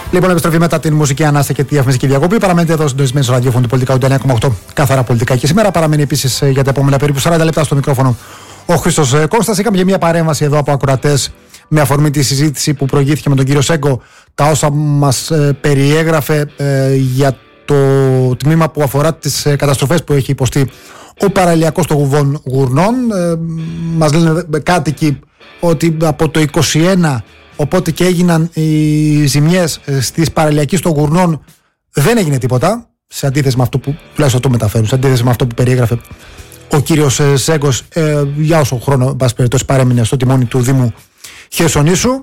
Λοιπόν, επιστροφή μετά την μουσική ανάσα και τη διαφημιστική διακοπή. Παραμένετε εδώ συντονισμένοι στο ραδιόφωνο του Πολιτικά 9,8 καθαρά πολιτικά. Και σήμερα παραμένει επίσης για τα επόμενα περίπου 40 λεπτά στο μικρόφωνο ο Χρήστος Κώστας. Είχαμε και μια παρέμβαση εδώ από ακροατές με αφορμή τη συζήτηση που προηγήθηκε με τον κύριο Σέγκο, τα όσα μας περιέγραφε για το τμήμα που αφορά τις καταστροφές που έχει υποστεί ο παραλιακός των Γουρνών. Μας λένε κάτοικοι ότι από το 21, οπότε και έγιναν οι ζημιές στις παραλιακές των Γουρνών, δεν έγινε τίποτα, σε αντίθεση με αυτό που, τουλάχιστον το μεταφέρουν, σε αντίθεση με αυτό που περιέγραφε ο κύριος Σέγκος για όσο χρόνο, εν πάση περιπτώσει, παρέμεινε στο τιμόνι του Δήμου Χερσονήσου.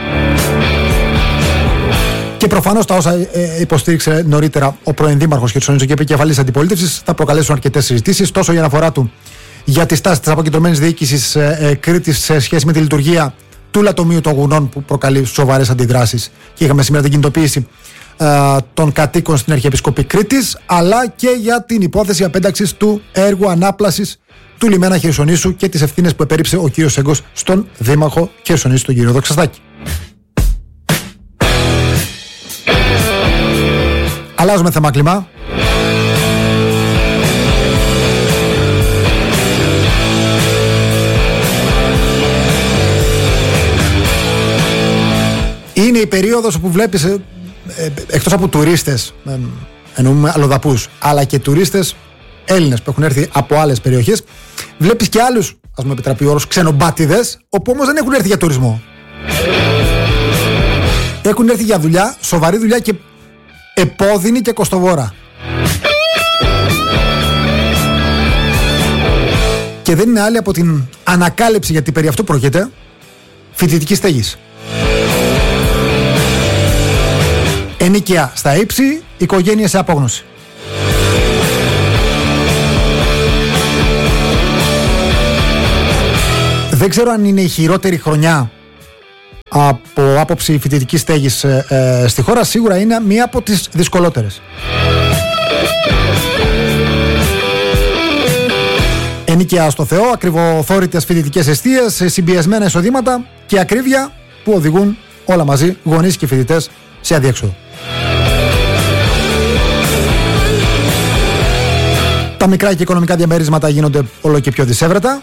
Και προφανώς τα όσα υποστήριξε νωρίτερα ο πρώην Δήμαρχος Χερσονήσου και επικεφαλής αντιπολίτευσης θα προκαλέσουν αρκετές συζητήσεις, τόσο για αναφορά του για τη στάση της αποκεντρωμένης διοίκησης Κρήτης σε σχέση με τη λειτουργία του λατομείου των Γουρνών, που προκαλεί σοβαρές αντιδράσεις. Και είχαμε σήμερα την κινητοποίηση των κατοίκων στην Αρχιεπισκοπή Κρήτης, αλλά και για την υπόθεση απένταξης του έργου ανάπλασης του λιμένα Χερσονήσου και τις ευθύνες που επέριψε ο κύριος Σέγκος στον Δήμαρχο Χερσονήσου, τον κύριο Δοξαστάκη. Αλλάζουμε θέμα κλίμα. Είναι η περίοδος που βλέπεις, εκτός από τουρίστες, εννοούμε αλλοδαπούς, αλλά και τουρίστες Έλληνες που έχουν έρθει από άλλες περιοχές, βλέπεις και άλλους, ας μου επιτραπεί ο όρος, ξενομπάτιδες, όπου όμως δεν έχουν έρθει για τουρισμό. Έχουν έρθει για δουλειά, σοβαρή δουλειά και επώδυνη και κοστοβόρα. Και δεν είναι άλλη από την ανακάλυψη, γιατί περί αυτού πρόκειται, φοιτητικής στέγης. Ενοίκια στα ύψη, οικογένειες σε απόγνωση. Δεν ξέρω αν είναι η χειρότερη χρονιά από άποψη φοιτητικής στέγης στη χώρα. Σίγουρα είναι μία από τις δυσκολότερες. Ενοίκια στο Θεό, ακριβοθόρητες φοιτητικές εστίες, συμπιεσμένα εισοδήματα και ακρίβεια που οδηγούν όλα μαζί, γονείς και φοιτητές, σε αδιέξοδο. Τα μικρά και οικονομικά διαμερίσματα γίνονται όλο και πιο δυσέβρετα.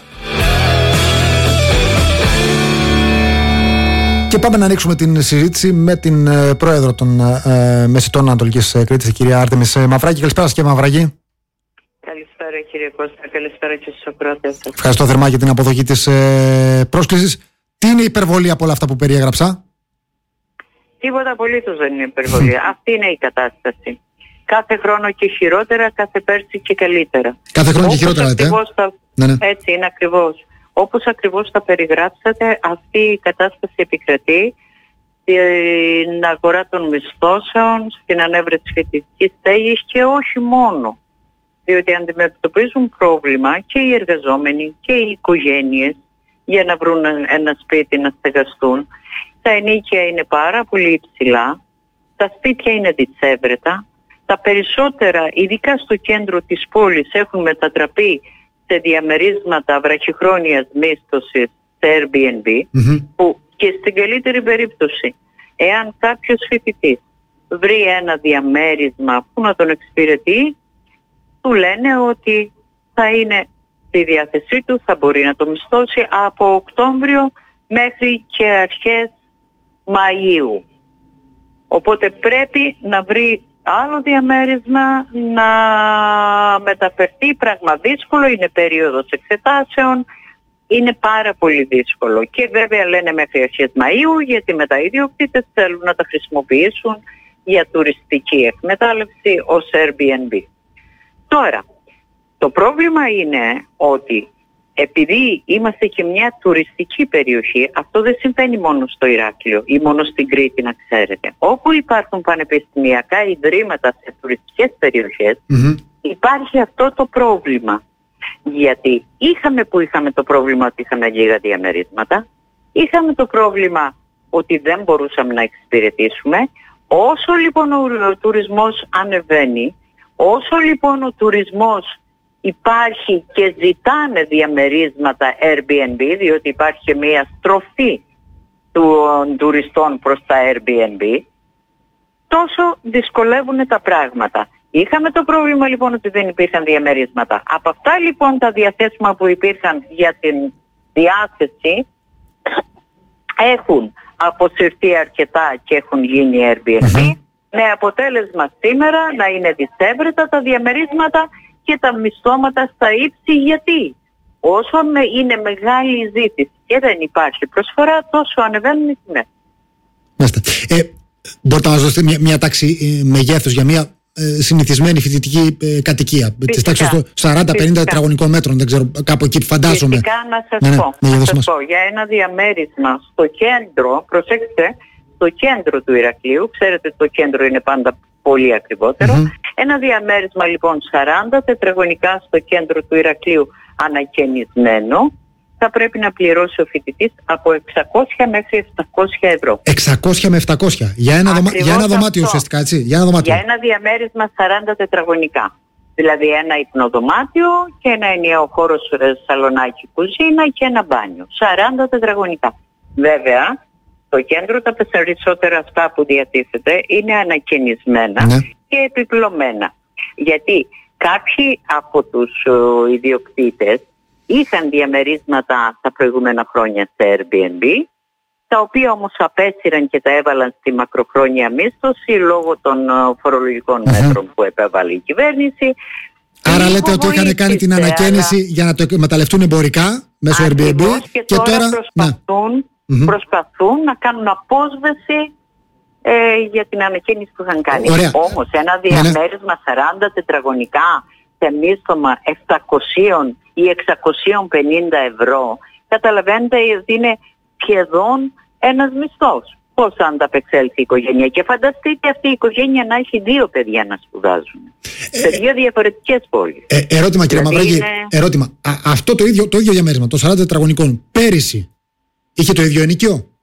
Και πάμε να ανοίξουμε την συζήτηση με την πρόεδρο των Μεσητών Ανατολικής Κρήτης, την κυρία Άρτεμις Μαυράκη. Καλησπέρα σας, κύριε Μαυράκη. Καλησπέρα, κύριε Κώστα. Καλησπέρα και στους ακροατές. Ευχαριστώ θερμά για την αποδοχή της πρόσκλησης. Τι είναι η υπερβολή από όλα αυτά που περιέγραψα? Τίποτα απολύτως δεν είναι υπερβολή. Αυτή είναι η κατάσταση. Κάθε χρόνο και χειρότερα, κάθε πέρσι και καλύτερα. Κάθε χρόνο και χειρότερα, λέτε. Ναι. Έτσι είναι ακριβώς. Όπως ακριβώς τα περιγράψατε, αυτή η κατάσταση επικρατεί στην αγορά των μισθώσεων, στην ανέβρεση φοιτητικής στέγης και όχι μόνο. Διότι αντιμετωπίζουν πρόβλημα και οι εργαζόμενοι και οι οικογένειες για να βρουν ένα σπίτι να στεγαστούν. Τα ενοίκια είναι πάρα πολύ υψηλά, τα σπίτια είναι δυσέβρετα, τα περισσότερα, ειδικά στο κέντρο της πόλης, έχουν μετατραπεί σε διαμερίσματα βραχυχρόνιας μίσθωσης σε Airbnb, που και στην καλύτερη περίπτωση, εάν κάποιος φοιτητής βρει ένα διαμέρισμα που να τον εξυπηρετεί, του λένε ότι θα είναι στη διάθεσή του, θα μπορεί να το μισθώσει από Οκτώβριο μέχρι και αρχές Μαΐου. Οπότε πρέπει να βρει άλλο διαμέρισμα, να μεταφερθεί, πράγμα δύσκολο, είναι περίοδος εξετάσεων, είναι πάρα πολύ δύσκολο. Και βέβαια λένε μέχρι αρχές Μαΐου, γιατί μετά οι ιδιοκτήτες θέλουν να τα χρησιμοποιήσουν για τουριστική εκμετάλλευση ως Airbnb. Τώρα, το πρόβλημα είναι ότι επειδή είμαστε και μια τουριστική περιοχή, αυτό δεν συμβαίνει μόνο στο Ηράκλειο ή μόνο στην Κρήτη, να ξέρετε. Όπου υπάρχουν πανεπιστημιακά ιδρύματα σε τουριστικές περιοχές, υπάρχει αυτό το πρόβλημα. Γιατί είχαμε το πρόβλημα ότι είχαμε λίγα διαμερίσματα, είχαμε το πρόβλημα ότι δεν μπορούσαμε να εξυπηρετήσουμε. Όσο λοιπόν ο τουρισμός ανεβαίνει, όσο λοιπόν ο τουρισμός υπάρχει και ζητάνε διαμερίσματα Airbnb, διότι υπάρχει και μια στροφή των τουριστών προς τα Airbnb, τόσο δυσκολεύουν τα πράγματα. Είχαμε το πρόβλημα λοιπόν ότι δεν υπήρχαν διαμερίσματα. Από αυτά λοιπόν τα διαθέσιμα που υπήρχαν για την διάθεση έχουν αποσυρθεί αρκετά και έχουν γίνει Airbnb, με αποτέλεσμα σήμερα να είναι δυσέβρετα τα διαμερίσματα και τα μισθώματα στα ύψη. Γιατί όσο είναι μεγάλη η ζήτηση και δεν υπάρχει προσφορά, τόσο ανεβαίνουν οι τιμές. Μπορείτε να μας δώσετε μια τάξη μεγέθους για μια συνηθισμένη φοιτητική κατοικία της τάξης των 40-50 τετραγωνικών μέτρων, δεν ξέρω, κάπου εκεί φαντάζομαι. Φυσικά να σας πω για ένα διαμέρισμα στο κέντρο, προσέξτε, στο κέντρο του Ηρακλείου, ξέρετε το κέντρο είναι πάντα πολύ ακριβότερο, ένα διαμέρισμα λοιπόν 40 τετραγωνικά στο κέντρο του Ηρακλείου ανακαινισμένο, θα πρέπει να πληρώσει ο φοιτητής από 600 μέχρι 700 ευρώ. 600 με 700 για ένα δωμάτιο ουσιαστικά, έτσι. Για ένα διαμέρισμα 40 τετραγωνικά. Δηλαδή ένα υπνοδωμάτιο και ένα ενιαίο χώρο σαλονάκι κουζίνα και ένα μπάνιο. 40 τετραγωνικά. Βέβαια, στο κέντρο τα περισσότερα αυτά που διατίθεται είναι ανακαινισμένα και επιπλωμένα. Γιατί κάποιοι από τους ιδιοκτήτες είχαν διαμερίσματα τα προηγούμενα χρόνια σε Airbnb, τα οποία όμως απέσυραν και τα έβαλαν στη μακροχρόνια μίσθωση λόγω των φορολογικών μέτρων που επέβαλε η κυβέρνηση. Άρα λέτε ότι είχαν κάνει την ανακαίνιση για να το εκμεταλλευτούν εμπορικά μέσω Airbnb και τώρα προσπαθούν να κάνουν απόσβεση για την ανακαίνιση που είχαν κάνει. Όμως ένα διαμέρισμα 40 τετραγωνικά σε μίσθωμα 700 ή 650 ευρώ, καταλαβαίνετε ότι είναι σχεδόν ένας μισθός. Πώς θα ανταπεξέλθει η οικογένεια? Και φανταστείτε αυτή η οικογένεια να έχει 2 παιδιά να σπουδάζουν σε 2 διαφορετικές πόλεις. Ερώτημα κύριε Μαυράκη, ερώτημα. Αυτό το ίδιο διαμέρισμα, το 40 τετραγωνικών, πέρυσι είχε το ίδιο ενοικιό?